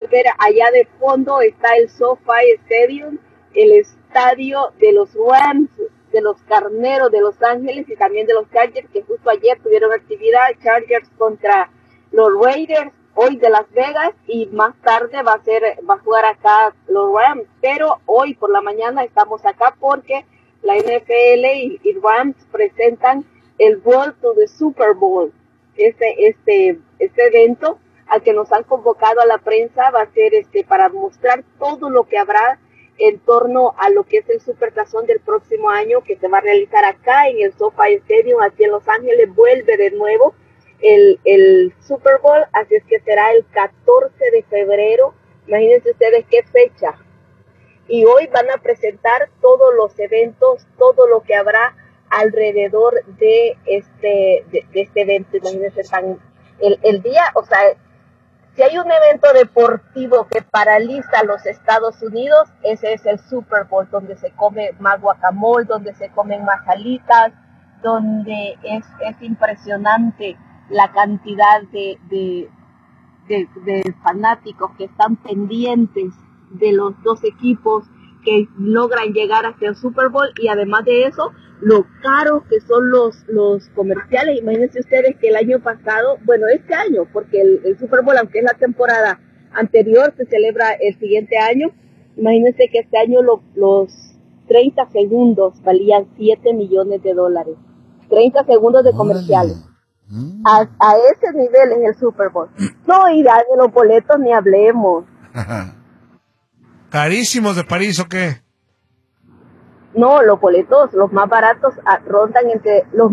ver allá de fondo está el SoFi Stadium, el estadio de los Rams, de los Carneros de Los Ángeles y también de los Chargers, que justo ayer tuvieron actividad. Chargers contra los Raiders, hoy de Las Vegas, y más tarde va a jugar acá los Rams. Pero hoy por la mañana estamos acá porque la NFL y Rams presentan el Road to the Super Bowl. Este evento al que nos han convocado a la prensa va a ser para mostrar todo lo que habrá en torno a lo que es el Supertazón del próximo año, que se va a realizar acá en el SoFi Stadium, aquí en Los Ángeles. Vuelve de nuevo el Super Bowl, así es que será el 14 de febrero. Imagínense ustedes qué fecha. Y hoy van a presentar todos los eventos, todo lo que habrá alrededor de este evento. Imagínense el día, o sea, si hay un evento deportivo que paraliza a los Estados Unidos, ese es el Super Bowl, donde se come más guacamole, donde se comen más alitas, donde es impresionante la cantidad de fanáticos que están pendientes de los dos equipos que logran llegar hasta el Super Bowl, y además de eso, lo caros que son los comerciales. Imagínense ustedes que el año pasado, bueno, este año, porque el Super Bowl, aunque es la temporada anterior, se celebra el siguiente año. Imagínense que este año los 30 segundos valían $7 millones. 30 segundos de comerciales. A ese nivel es el Super Bowl. No, y de los boletos ni hablemos. ¿Carísimos de París o qué? No, los boletos, los más baratos, rondan entre los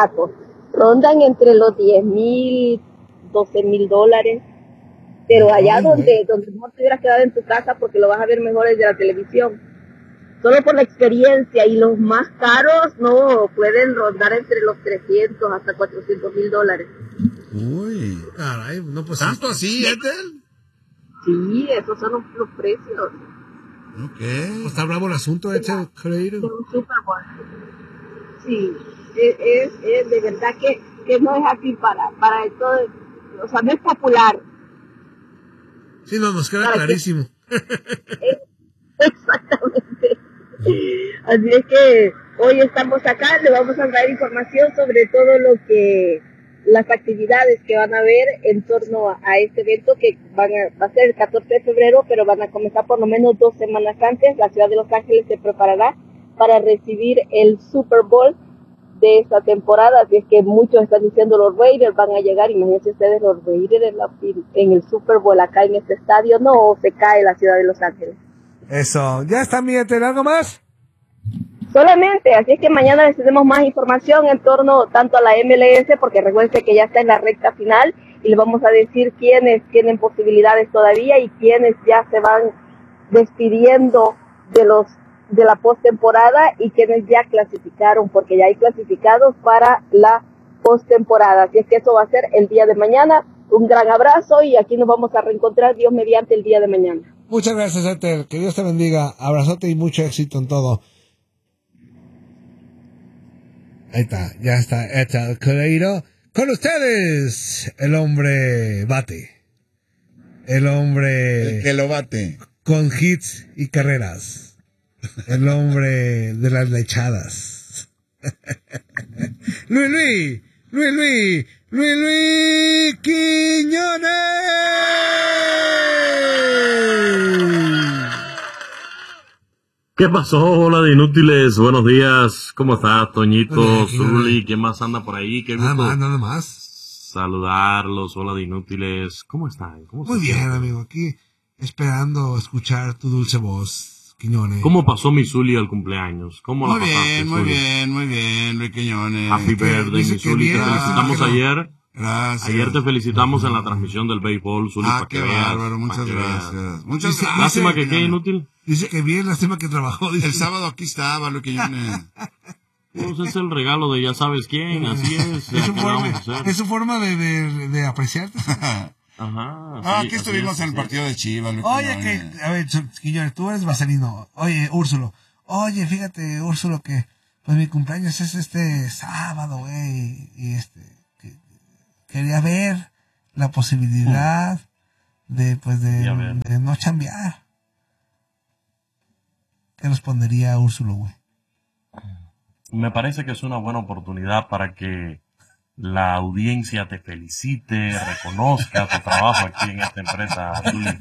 $10,000, $12,000. Pero allá donde no te hubieras quedado en tu casa porque lo vas a ver mejor desde la televisión. Solo por la experiencia. Y los más caros no pueden rondar entre los $300 hasta $400,000. Uy, caray, no, pues ¿tanto así, Ethel? Sí, esos son los precios. Okay. Pues está bravo el asunto, Ethel, creído. Sí, es de verdad que no es así para todo, o sea, no es popular. Sí, nos queda clarísimo. Exactamente. Así es que hoy estamos acá, le vamos a dar información sobre todo las actividades que van a haber en torno a este evento, que va a ser el 14 de febrero, pero van a comenzar por lo menos 2 semanas antes. La ciudad de Los Ángeles se preparará para recibir el Super Bowl de esta temporada, así es que muchos están diciendo los Raiders van a llegar. Imagínense ustedes los Raiders en el Super Bowl acá en este estadio. No, se cae la ciudad de Los Ángeles. Eso, ya está, mi Ethel, ¿algo más? Solamente, así es que mañana les tenemos más información en torno tanto a la MLS, porque recuerden que ya está en la recta final, y les vamos a decir quiénes tienen posibilidades todavía y quiénes ya se van despidiendo de la postemporada y quienes ya clasificaron, porque ya hay clasificados para la postemporada. Así es que eso va a ser el día de mañana. Un gran abrazo y aquí nos vamos a reencontrar, Dios mediante, el día de mañana. Muchas gracias, Ethel. Que Dios te bendiga. Abrazote y mucho éxito en todo. Ahí está, ya está Ethel Creiro. Con ustedes, el hombre bate. El hombre... El que lo bate. Con hits y carreras. El hombre de las lechadas. Luis Quiñones. ¿Qué pasó? Hola de inútiles, buenos días. ¿Cómo estás, Toñito, Zuli? ¿Quién más anda por ahí? Qué gusto. Nada más. Saludarlos, hola de inútiles. ¿Cómo están? Muy bien, amigo, aquí esperando escuchar tu dulce voz, Quiñones. ¿Cómo pasó mi Zuli al cumpleaños? ¿Cómo la pasaste, muy bien, Luis Quiñones. Happy birthday, mi Zuli. Te felicitamos ayer. Gracias. Ayer te felicitamos en la transmisión del béisbol, Zuli, para que qué veas. Bárbaro, muchas gracias. Muchas gracias. Lástima que quede inútil. Dice que bien, lástima que trabajó. Dice. El sábado aquí estaba, Luis Quiñones. Pues es el regalo de ya sabes quién, así es. Es su forma de apreciarte. Ajá. Aquí estuvimos en el partido de Chivas, Luis Oye, Quiñones. a ver, Quiñones, tú eres vaselino. Oye, Úrsulo. Oye, fíjate, Úrsulo, que pues mi cumpleaños es este sábado, güey. Y quería ver la posibilidad de no chambear. ¿Qué respondería Úrsulo, güey? Me parece que es una buena oportunidad para que la audiencia te felicite, reconozca tu trabajo aquí en esta empresa.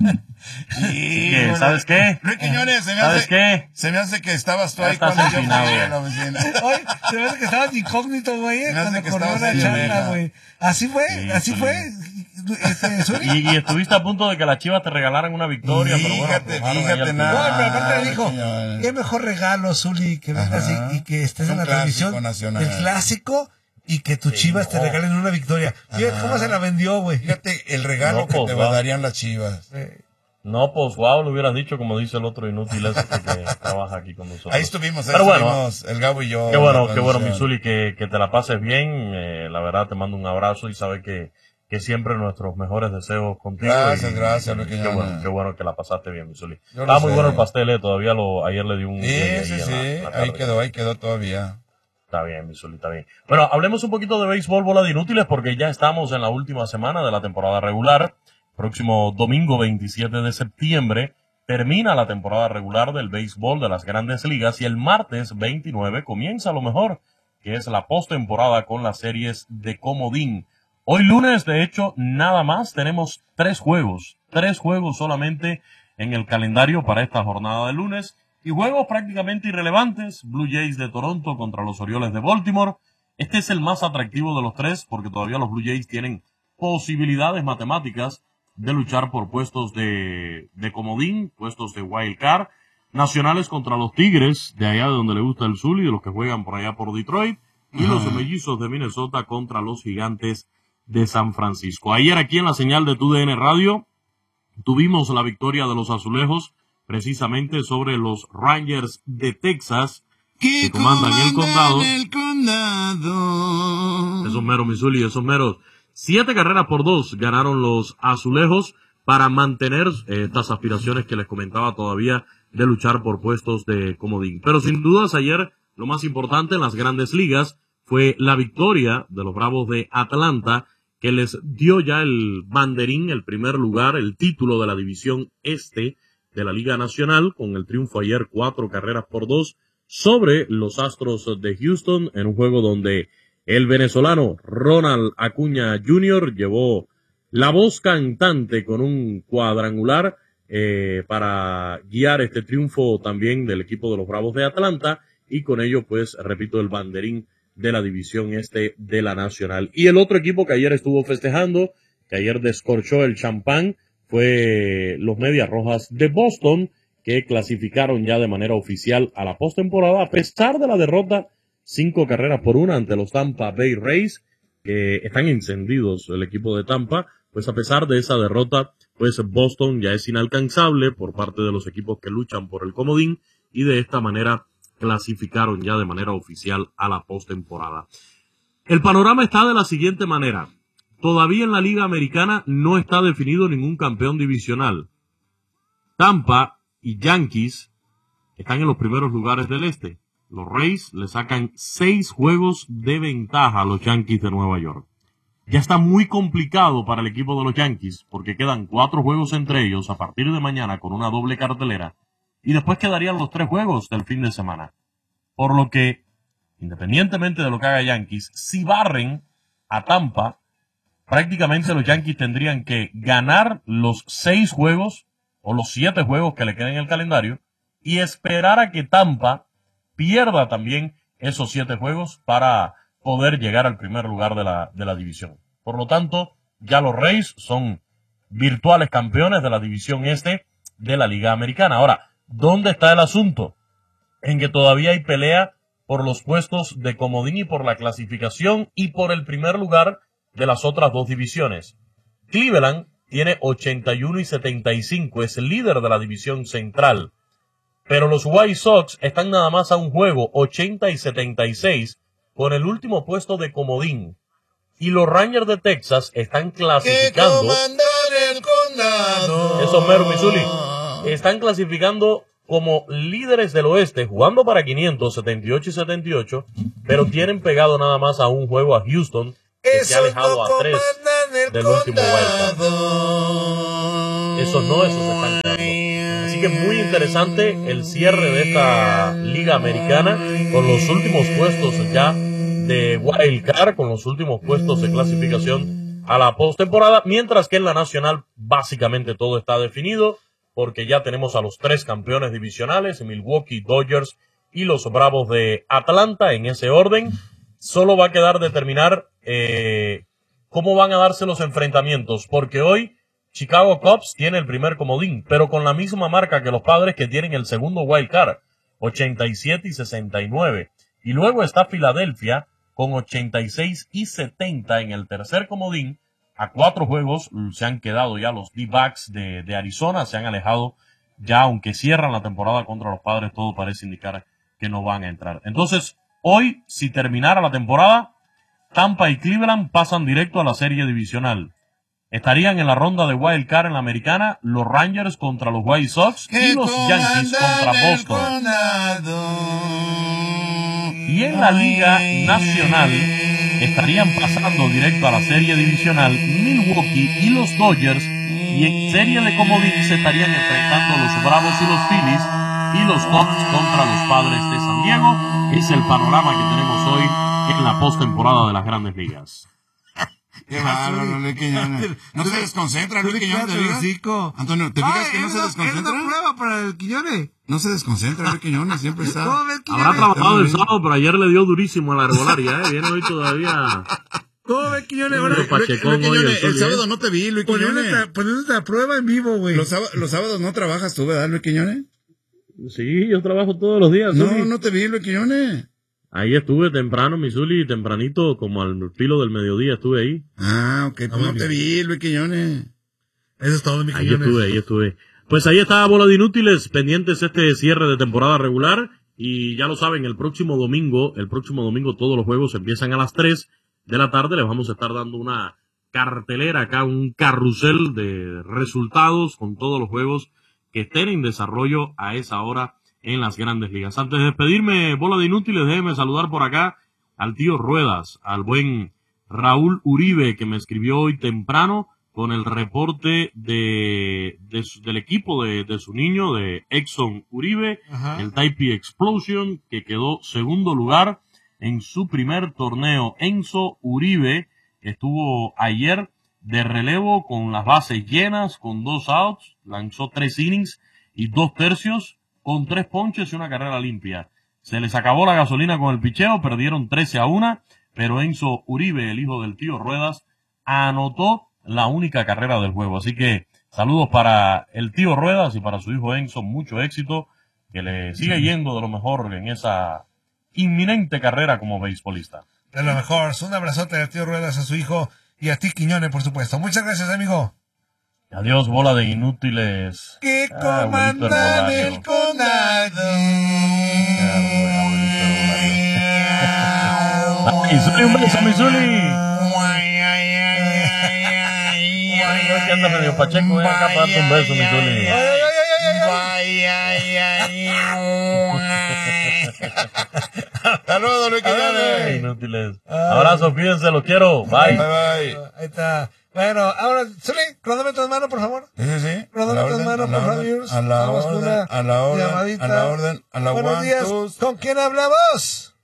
¿Sabes qué? Luis Quiñones, se me hace que estabas tú ahí cuando yo fui a la oficina. Oye, se me hace que estabas incógnito, güey, cuando que corrió la charla, güey. Así fue, Sí, así fue. Y estuviste a punto de que las Chivas te regalaran una victoria, pero bueno. Fíjate No, nada. pero aparte le dijo, qué mejor regalo, Zuli, que vengas y que estés en la transmisión nacional. del clásico y que tus Chivas te regalen una victoria. Fíjate cómo se la vendió, güey. Fíjate el regalo que te darían las Chivas. No, pues wow, lo hubieras dicho como dice el otro inútil ese que trabaja aquí con nosotros. Ahí estuvimos, el Gabo y yo. Qué bueno, mi Zuli, que te la pases bien. La verdad, te mando un abrazo y sabes que siempre nuestros mejores deseos contigo. Gracias, Luis Quiñones. Qué bueno que la pasaste bien, mi Zuli. Estaba muy bueno el pastel, todavía ayer le di un... Sí, ahí quedó todavía. Está bien, mi Zuli, está bien. Bueno, hablemos un poquito de béisbol, bola de inútiles, porque ya estamos en la última semana de la temporada regular. Próximo domingo 27 de septiembre termina la temporada regular del béisbol de las Grandes Ligas y el martes 29 comienza lo mejor, que es la postemporada con las series de comodín. Hoy lunes, de hecho, nada más tenemos 3 juegos solamente en el calendario para esta jornada de lunes y juegos prácticamente irrelevantes. Blue Jays de Toronto contra los Orioles de Baltimore. Este es el más atractivo de los 3 porque todavía los Blue Jays tienen posibilidades matemáticas de luchar por puestos de comodín, puestos de wild card. Nacionales contra los Tigres, de allá de donde le gusta el Zuli, de los que juegan por allá por Detroit. Y los Mellizos de Minnesota contra los Gigantes de San Francisco. Ayer aquí en la señal de TUDN Radio tuvimos la victoria de los Azulejos precisamente sobre los Rangers de Texas que comandan el condado. Esos meros, Missouri, esos meros. 7-2 ganaron los Azulejos para mantener estas aspiraciones que les comentaba todavía de luchar por puestos de comodín. Pero sin dudas ayer lo más importante en las Grandes Ligas fue la victoria de los Bravos de Atlanta, que les dio ya el banderín, el primer lugar, el título de la división este de la Liga Nacional, con el triunfo ayer 4-2 sobre los Astros de Houston, en un juego donde el venezolano Ronald Acuña Jr. llevó la voz cantante con un cuadrangular para guiar este triunfo también del equipo de los Bravos de Atlanta, y con ello, pues, repito, el banderín de la división este de la Nacional. Y el otro equipo que ayer estuvo festejando, que ayer descorchó el champán, fue los Medias Rojas de Boston, que clasificaron ya de manera oficial a la postemporada, a pesar de la derrota 5-1 ante los Tampa Bay Rays, que están encendidos el equipo de Tampa. Pues a pesar de esa derrota, pues Boston ya es inalcanzable por parte de los equipos que luchan por el comodín, y de esta manera clasificaron ya de manera oficial a la postemporada. El panorama está de la siguiente manera. Todavía en la Liga Americana no está definido ningún campeón divisional. Tampa y Yankees están en los primeros lugares del este. Los Rays le sacan 6 juegos de ventaja a los Yankees de Nueva York. Ya está muy complicado para el equipo de los Yankees porque quedan 4 juegos entre ellos a partir de mañana con una doble cartelera. Y después quedarían los 3 juegos del fin de semana. Por lo que, independientemente de lo que haga Yankees, si barren a Tampa, prácticamente los Yankees tendrían que ganar los 6 juegos o los 7 juegos que le queden en el calendario y esperar a que Tampa pierda también esos 7 juegos para poder llegar al primer lugar de la división. Por lo tanto, ya los Rays son virtuales campeones de la división este de la Liga Americana. Ahora, ¿dónde está el asunto? En que todavía hay pelea por los puestos de comodín y por la clasificación y por el primer lugar de las otras 2 divisiones. Cleveland tiene 81-75, es el líder de la división central. Pero los White Sox están nada más a un juego, 80-76, con el último puesto de comodín. Y los Rangers de Texas están clasificando. Esos meros, Missouri, están clasificando como líderes del oeste, jugando para 500, 78 y 78, pero tienen pegado nada más a un juego a Houston, que se ha alejado a 3 del último wild card. Esos se están quedando. Así que muy interesante el cierre de esta liga americana con los últimos puestos ya de Wild Card, con los últimos puestos de clasificación a la postemporada, mientras que en la nacional básicamente todo está definido, porque ya tenemos a los 3 campeones divisionales, Milwaukee, Dodgers y los Bravos de Atlanta, en ese orden. Solo va a quedar determinar cómo van a darse los enfrentamientos, porque hoy Chicago Cubs tiene el primer comodín, pero con la misma marca que los Padres, que tienen el segundo wild card, 87 y 69. Y luego está Filadelfia con 86 y 70 en el tercer comodín. A 4 juegos se han quedado ya los D-backs de Arizona, se han alejado ya, aunque cierran la temporada contra los Padres, todo parece indicar que no van a entrar. Entonces, hoy, si terminara la temporada, Tampa y Cleveland pasan directo a la serie divisional. Estarían en la ronda de Wild Card en la americana los Rangers contra los White Sox y los Yankees contra Boston. Y en la Liga Nacional estarían pasando directo a la serie divisional Milwaukee y los Dodgers, y en serie de comodín se estarían enfrentando los Bravos y los Phillies y los Cubs contra los Padres de San Diego. Es el panorama que tenemos hoy en la postemporada de las Grandes Ligas. Qué bárbaro, Luis Quiñones. No se desconcentra, Luis Quiñones, ¿te fijas? Antonio, ¿te fijas que no se desconcentra? Es una prueba para el Quiñones. No se desconcentra, Luis Quiñones, siempre está. Habrá trabajado el sábado, pero ayer le dio durísimo a la herbolaria, Viene hoy todavía. ¿Cómo ves, Quiñones? El sábado no te vi, Luis Quiñones. Poniéndote a prueba en vivo, güey. Los sábados no trabajas tú, ¿verdad, Luis Quiñones? Sí, yo trabajo todos los días. No te vi, Luis Quiñones. Ahí estuve temprano, Missouri, tempranito, como al filo del mediodía estuve ahí. Ah, ok, pues no te vi, Luis Quiñones. Eso es todo, mi Quiñones. Ahí estuve. Pues ahí está Bola de Inútiles, pendientes este cierre de temporada regular. Y ya lo saben, el próximo domingo todos los juegos empiezan a las 3 de la tarde. Les vamos a estar dando una cartelera acá, un carrusel de resultados con todos los juegos que estén en desarrollo a esa hora en las Grandes Ligas. Antes de despedirme, Bola de Inútiles, déjeme saludar por acá al tío Ruedas, al buen Raúl Uribe, que me escribió hoy temprano con el reporte del equipo de su niño, de Exxon Uribe, el Taipei Explosion, que quedó segundo lugar en su primer torneo. Enzo Uribe estuvo ayer de relevo con las bases llenas, con 2 outs, lanzó 3 innings y 2 tercios, con 3 ponches y una carrera limpia. Se les acabó la gasolina con el picheo, perdieron 13-1, pero Enzo Uribe, el hijo del tío Ruedas, anotó la única carrera del juego. Así que saludos para el tío Ruedas y para su hijo Enzo, mucho éxito, que le siga yendo de lo mejor en esa inminente carrera como beisbolista. De lo mejor. Un abrazote al tío Ruedas, a su hijo y a ti, Quiñones, por supuesto. Muchas gracias, amigo. Adiós, Bola de Inútiles. Que comandan el condado. Missouri, un beso, Missouri. Que anda medio pacheco, ven acá para darte un beso, Missouri. Saludos, Luis Quiñones. Inútiles. Abrazo, fíjense, los quiero. Bye. Bye. Ahí está. Bueno, ahora, Zuli, cronómetro en mano, por favor. Sí. Cronómetro en mano, por favor. A la orden. Buenos días. ¿Con quién hablamos?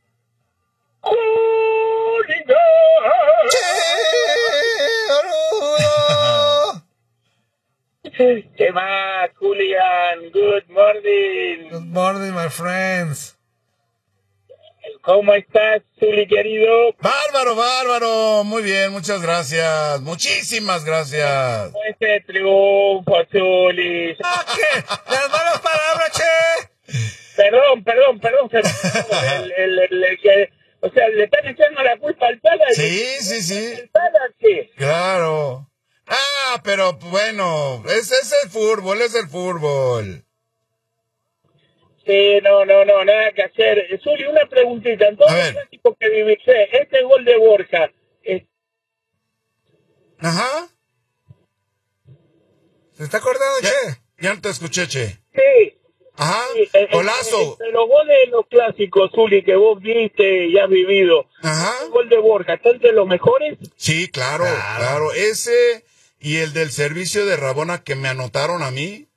¿Qué más, Julián? Good morning. Good morning, my friends. ¿Cómo estás, Zuli, querido? Bárbaro. Muy bien, muchas gracias. Muchísimas gracias. Ese triunfo, Zuli. ¿Qué? Las malas palabras, che. Perdón. O sea, le están echando la culpa al Pala. Sí. ¿El Pala qué? Claro. Pero bueno, es el fútbol. Sí, no, nada que hacer. Zuli, una preguntita. En todos los clásicos que viviste, este gol de Borja. Ajá. ¿Se está acordando, che? Ya no te escuché, che. Sí. Ajá. Golazo. Los goles de los clásicos, Zuli, que vos viste y has vivido. Ajá. El gol de Borja, ¿está entre los mejores? Sí, claro. Ese y el del servicio de Rabona que me anotaron a mí,